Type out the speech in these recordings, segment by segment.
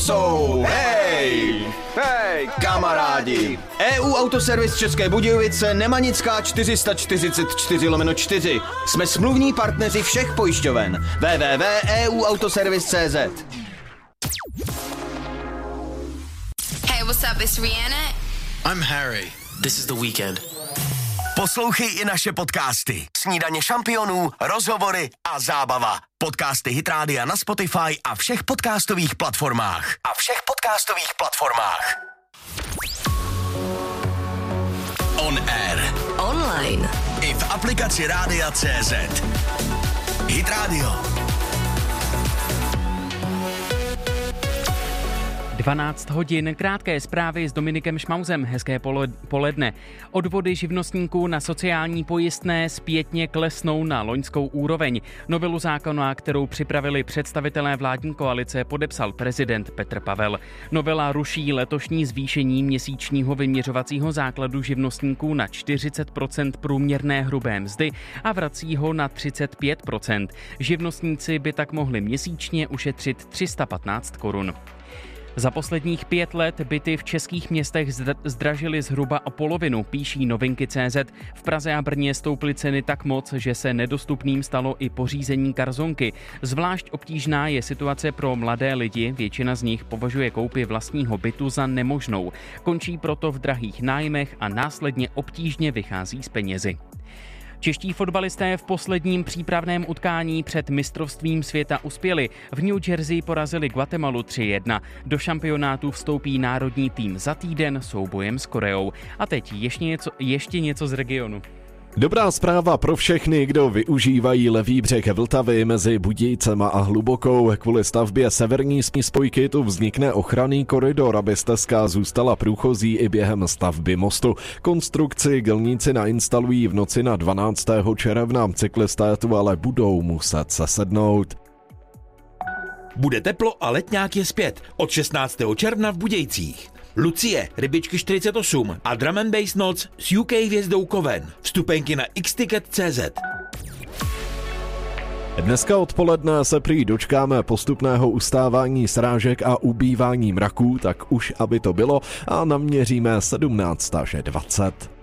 Hej, kamarádi. EU Autoservis České Budějovice, Nemanická 444/4. Jsme smluvní partneři všech pojišťoven. www.euautoservis.cz. Hey, what's up? It's Rihanna. I'm Harry. This is The Weeknd. Poslouchej i naše podcasty. Snídaně šampionů, rozhovory a zábava. Podcasty Hit Rádia na Spotify a všech podcastových platformách. On air. Online. I v aplikaci Rádia.cz. Hit Radio. 12 hodin, krátké zprávy s Dominikem Šmauzem, hezké poledne. Odvody živnostníků na sociální pojistné zpětně klesnou na loňskou úroveň. Novelu zákona, kterou připravili představitelé vládní koalice, podepsal prezident Petr Pavel. Novela ruší letošní zvýšení měsíčního vyměřovacího základu živnostníků na 40% průměrné hrubé mzdy a vrací ho na 35%. Živnostníci by tak mohli měsíčně ušetřit 315 korun. Za posledních 5 let byty v českých městech zdražily zhruba o polovinu, píší Novinky.cz. V Praze a Brně stouply ceny tak moc, že se nedostupným stalo i pořízení garzonky. Zvlášť obtížná je situace pro mladé lidi, většina z nich považuje koupi vlastního bytu za nemožnou. Končí proto v drahých nájmech a následně obtížně vychází z penězi. Čeští fotbalisté v posledním přípravném utkání před mistrovstvím světa uspěli. V New Jersey porazili Guatemalu 3-1. Do šampionátu vstoupí národní tým za týden soubojem s Koreou. A teď ještě něco z regionu. Dobrá zpráva pro všechny, kdo využívají levý břeh Vltavy mezi Budějcema a Hlubokou. Kvůli stavbě severní spojky tu vznikne ochranný koridor, aby stezka zůstala průchozí i během stavby mostu. Konstrukci gelníci nainstalují v noci na 12. června. Cyklisté tu ale budou muset sesednout. Bude teplo a letňák je zpět. Od 16. června v Budějcích. Lucie, Rybičky 48 a Drum and Bass Noc s UK hvězdou Koven. Vstupenky na xticket.cz. Dneska odpoledne se prý dočkáme postupného ustávání srážek a ubývání mraků, tak už aby to bylo, a naměříme 17 až 20.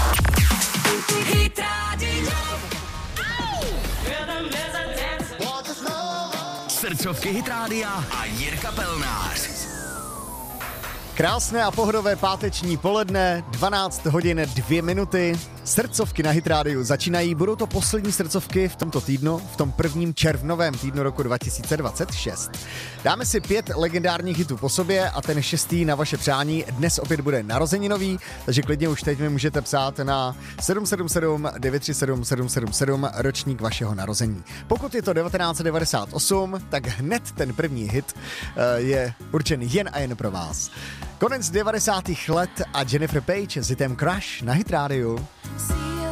Srdcovky Hit Rádia a Jirka Pelnář. Krásné a pohodové páteční poledne, 12 hodin 2 minuty. Srdcovky na Hit Rádiu začínají, budou to poslední srdcovky v tomto týdnu, v tom prvním červnovém týdnu roku 2026. Dáme si 5 legendárních hitů po sobě a ten 6. na vaše přání dnes opět bude narozeninový, takže klidně už teď mi můžete psát na 777 937 777 ročník vašeho narození. Pokud je to 1998, tak hned ten první hit je určen jen a jen pro vás. Konec 90. let a Jennifer Page s hitem Crush na Hit Rádiu.